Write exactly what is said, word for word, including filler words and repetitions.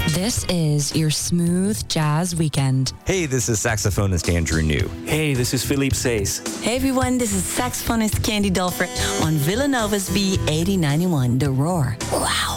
This is your smooth jazz weekend. Hey, this is saxophonist Andrew New. Hey, this is Philippe Says. Hey everyone, this is saxophonist Candy Dolfer on Villanova's B eighty ninety-one, The Roar. Wow.